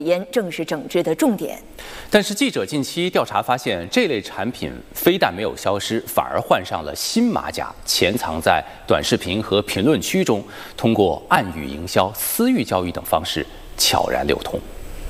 烟正是整治的重点。 但是记者近期调查发现，这类产品非但没有消失，反而换上了新马甲，潜藏在短视频和评论区中，通过暗语营销、私域交易等方式悄然流通。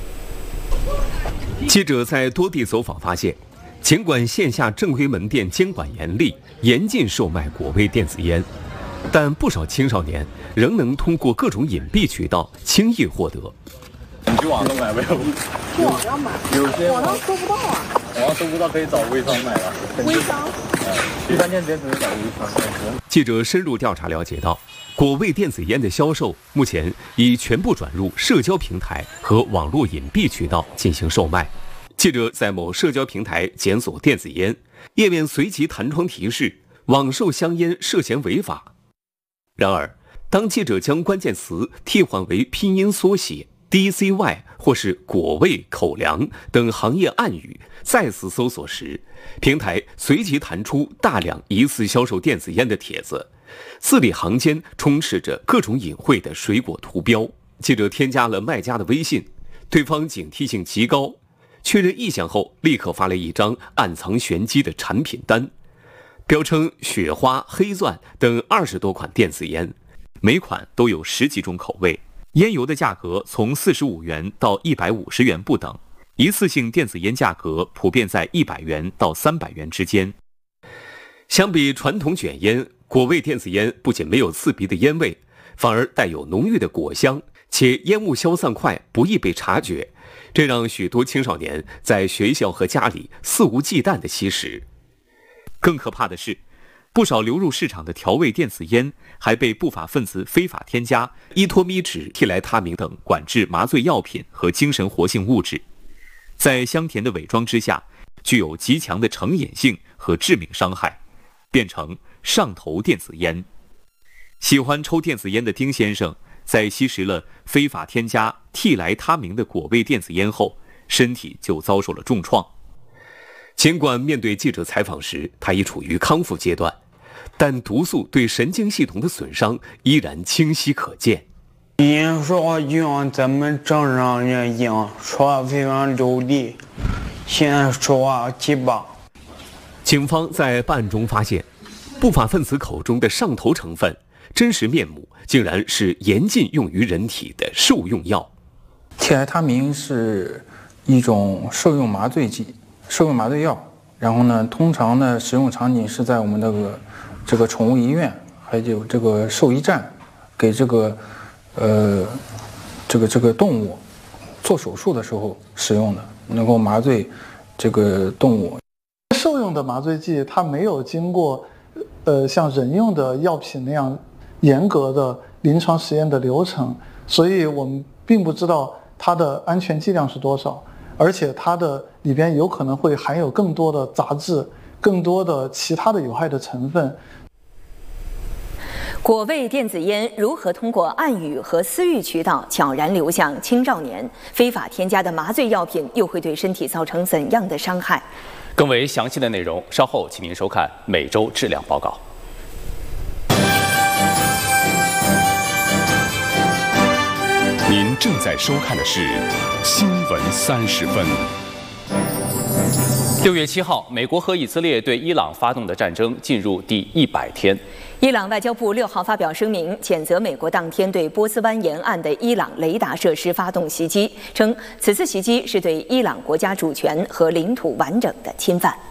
记者在多地走访发现，尽管线下正规门店监管严厉，严禁售卖果味电子烟，但不少青少年仍能通过各种隐蔽渠道轻易获得。 你去网上买没有？ 去网上买，网上搜不到啊。 网上搜不到可以找微商买了。 微商？ 一般店直接只能找微商。 记者深入调查了解到，果味电子烟的销售目前已全部转入社交平台和网络隐蔽渠道进行售卖。记者在某社交平台检索电子烟，页面随即弹窗提示网售香烟涉嫌违法。然而，当记者将关键词替换为拼音缩写 DCY 或是果味口粮等行业暗语，再次搜索时，平台随即弹出大量疑似销售电子烟的帖子，字里行间充斥着各种隐晦的水果图标。记者添加了卖家的微信，对方警惕性极高，确认意向后立刻发来一张暗藏玄机的产品单，标称雪花、黑钻等20多款电子烟，每款都有10几种口味，烟油的价格从45元到150元不等，一次性电子烟价格普遍在100元到300元之间。相比传统卷烟，果味电子烟不仅没有刺鼻的烟味，反而带有浓郁的果香，且烟雾消散快，不易被察觉，这让许多青少年在学校和家里肆无忌惮地吸食。更可怕的是，不少流入市场的调味电子烟还被不法分子非法添加依托咪酯、替来他明等管制麻醉药品和精神活性物质，在香甜的伪装之下，具有极强的成瘾性和致命伤害，变成上头电子烟。喜欢抽电子烟的丁先生，在吸食了非法添加替来他明的果味电子烟后，身体就遭受了重创。尽管面对记者采访时，他已处于康复阶段，但毒素对神经系统的损伤依然清晰可见。 你说就像咱们正常人一样，说话非常流利，现在说话结巴。 警方在办案中发现，不法分子口中的上头成分真实面目竟然是严禁用于人体的受用药。 替来他明是一种受用麻醉剂、受用麻醉药，然后呢，通常呢使用场景是在我们这个宠物医院，还有这个兽医站，给这个动物做手术的时候使用的，能够麻醉这个动物。 兽用的麻醉剂它没有经过像人用的药品那样严格的临床实验的流程，所以我们并不知道它的安全剂量是多少，而且它的里边有可能会含有更多的杂质，更多的其他的有害的成分。 果味电子烟如何通过暗语和私域渠道悄然流向青少年？非法添加的麻醉药品又会对身体造成怎样的伤害？ 更为详细的内容，稍后请您收看每周质量报告。 您正在收看的是《新闻30分》。 6月7号，美国和以色列对伊朗发动的战争进入第100天。 伊朗外交部6号发表声明，谴责美国当天对波斯湾沿岸的伊朗雷达设施发动袭击，称此次袭击是对伊朗国家主权和领土完整的侵犯。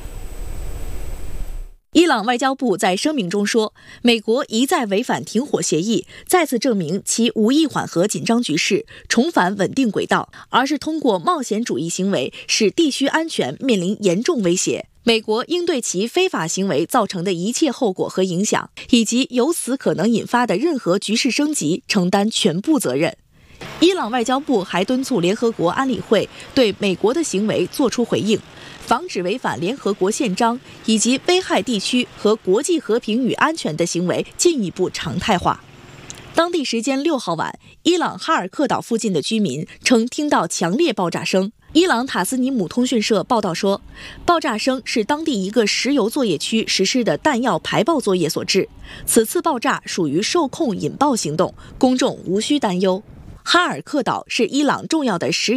伊朗外交部在声明中说，美国一再违反停火协议，再次证明其无意缓和紧张局势，重返稳定轨道，而是通过冒险主义行为使地区安全面临严重威胁。美国应对其非法行为造成的一切后果和影响，以及由此可能引发的任何局势升级，承担全部责任。伊朗外交部还敦促联合国安理会对美国的行为作出回应，防止违反联合国宪章以及危害地区和国际和平与安全的行为进一步常态化。当地时间6号晚，伊朗哈尔克岛附近的居民称听到强烈爆炸声。伊朗塔斯尼姆通讯社报道说，爆炸声是当地一个石油作业区实施的弹药排爆作业所致。此次爆炸属于受控引爆行动，公众无需担忧。 哈尔克岛是伊朗重要的石